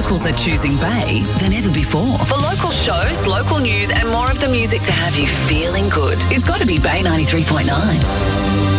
locals are choosing Bay than ever before. For local shows, local news and more of the music to have you feeling good, it's got to be Bay 93.9.